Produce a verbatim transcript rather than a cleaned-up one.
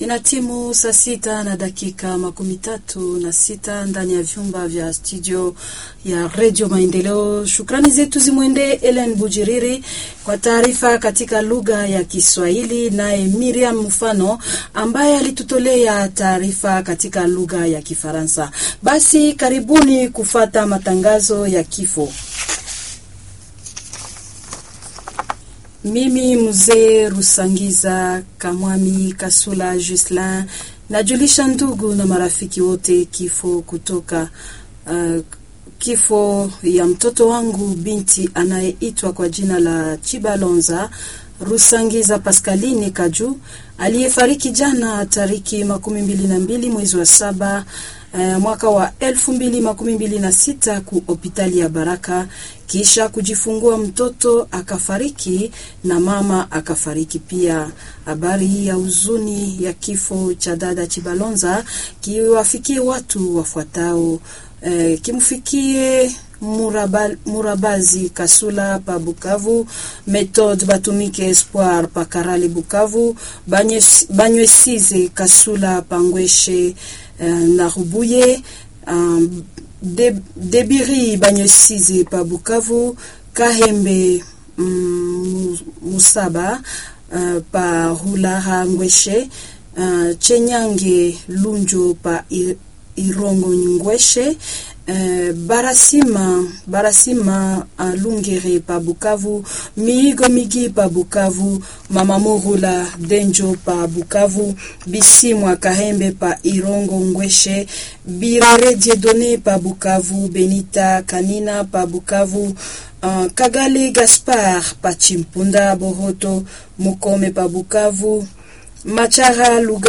Inatimu saa sita na dakika makumi tatu na sita ndani ya vyumba vya studio ya Radio Maendeleo. Shukrani zetu zimwende Ellen Bujiriri kwa taarifa katika lugha ya Kiswahili, naye Miriam Mufano ambaye alitutolea taarifa katika lugha ya Kifaransa. Basi karibuni kufata matangazo ya kifo. Mimi mzee Rusangiza Kamwami Kasula Gislin najulisha ndugu na marafiki wote kifo kutoka uh, kifo ya mtoto wangu binti anayeitwa kwa jina la Chibalonza Rusangiza Pascaline Kaju aliyefariki jana tariki makumi mbili na mbili mwezi wa saba Uh, mwaka wa elfu mbili makumi mbili na sita ku hospitali ya Baraka, kisha kujifungua mtoto akafariki na mama akafariki pia. Habari hii ya huzuni ya kifo cha dada Chibalonza kiwafikie watu wafuatao. Uh, kimfikie Murabal, Murabazi Kasula pa Bukavu, Methode Batumike Espoir pa Karali Bukavu, Banywesize Kasula Pangweshe uh, na Rubuye, um, de, Debiri Banywesize pa Bukavu, Kahembe um, Musaba uh, pa Hulaha Ngweshe, uh, Chenyange Lunjo pa Irongo Ngweshe, Uh, Barasima Barasima uh, Lungere pa Bukavu, Miigo Migi pa Bukavu, Mama Morula Denjo pa Bukavu, Bisimwa Kahembe pa Irongo Ngweshe, Birare Diedone pa Bukavu, Benita Kanina pa Bukavu, uh, Kagale Gaspar pa Chimpunda Boroto, Mukome pa Bukavu, Machara Luga